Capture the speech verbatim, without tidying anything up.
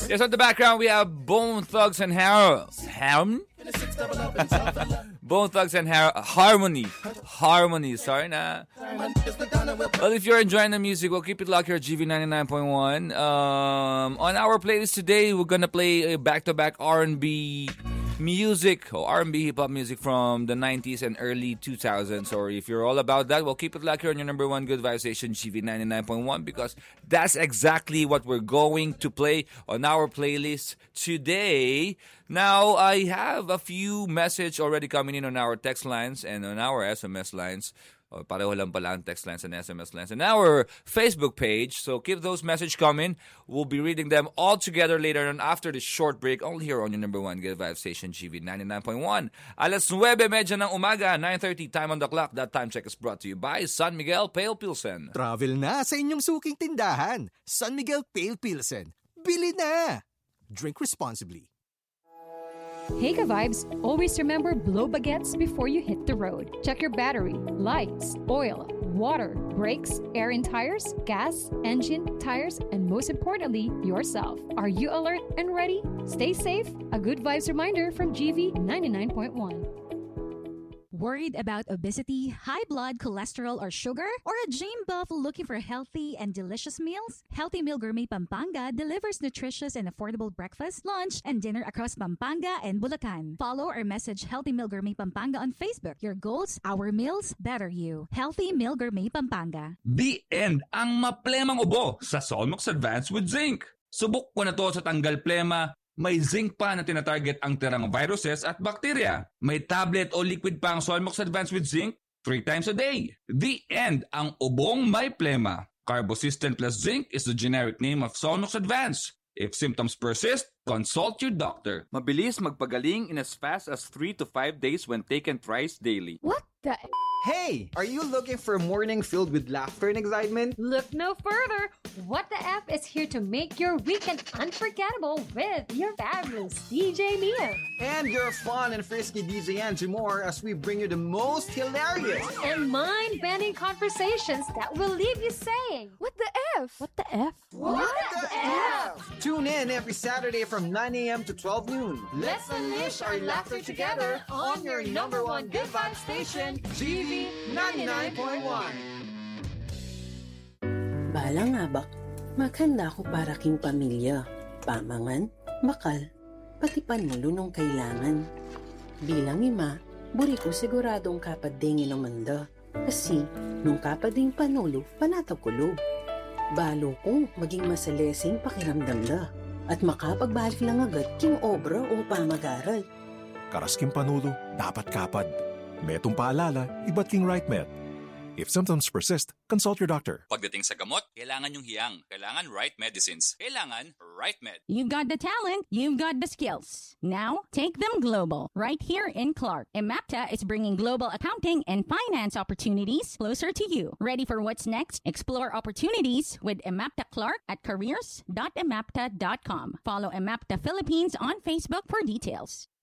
Yes, on the background, we have Bone Thugs and Har- Harmony? Bone Thugs and Har- Harmony. Harmony, sorry na. Well, if you're enjoying the music, we'll keep it locked here at G V ninety-nine point one. Um, on our playlist today, we're gonna play a back-to-back R and B music, or R and B hip-hop music from the nineties and early two thousands. Or if you're all about that, we'll keep it locked here on your number one good vibe station, G V ninety-nine point one, because that's exactly what we're going to play on our playlist today. Now, I have a few messages already coming in on our text lines and on our S M S lines. O, pareho lang pala ang text lines and S M S lines and our Facebook page. So keep those messages coming. We'll be reading them all together later on after this short break, only here on your number one good vibe station, G V ninety-nine point one. Alas nuwebe medya ng umaga, nine thirty, time on the clock. That time check is brought to you by San Miguel Pale Pilsen. Travel na sa inyong suking tindahan. San Miguel Pale Pilsen. Bili na! Drink responsibly. Hey ka-vibes, always remember blow baguettes before you hit the road. Check your battery, lights, oil, water, brakes, air in tires, gas, engine, tires, and most importantly, yourself. Are you alert and ready? Stay safe. A good vibes reminder from G V ninety-nine point one. Worried about obesity, high blood cholesterol or sugar? Or a gym buff looking for healthy and delicious meals? Healthy Meal Gourmet Pampanga delivers nutritious and affordable breakfast, lunch, and dinner across Pampanga and Bulacan. Follow or message Healthy Meal Gourmet Pampanga on Facebook. Your goals, our meals, better you. Healthy Meal Gourmet Pampanga. The end ang maplemang ubo sa Solmox Advance with Zinc. Subok ko na to sa tanggal plema. May zinc pa na tinatarget ang tirang viruses at bacteria. May tablet o liquid pa ang Solmox Advance with Zinc three times a day. The end ang ubong may plema. Carbosystem plus zinc is the generic name of Solmox Advance. If symptoms persist, consult your doctor. Mabilis magpagaling in as fast as three to five days when taken thrice daily. What the? Hey, are you looking for a morning filled with laughter and excitement? Look no further. What the F is here to make your weekend unforgettable with your fabulous D J Mia. And your fun and frisky D J Angie Moore as we bring you the most hilarious and mind-bending conversations that will leave you saying, What the F? What the F? What, what the, the F? F? Tune in every Saturday from nine a.m. to twelve noon. Let's unleash our laughter together on your number one good vibe station, G V ninety-nine point one. Balang abak, maghanda ko para king pamilya. Pamangan, bakal, pati panulo nung kailangan. Bilang ima, buri ko siguradong kapading inamanda. Kasi, nung kapading panulo, panataw kulo. Balo kong maging masalesing pakiramdam da. At makapagbalik lang agad king obra o pamag-aral. Karas king panulo, dapat kapad. Metong paalala, iba't king right met. If symptoms persist, consult your doctor. Pagdating sa gamot, kailangan yung hiyang. Kailangan right medicines. Kailangan right med. You've got the talent, you've got the skills. Now, take them global, right here in Clark. Emapta is bringing global accounting and finance opportunities closer to you. Ready for what's next? Explore opportunities with Emapta Clark at careers dot emapta dot com. Follow Emapta Philippines on Facebook for details.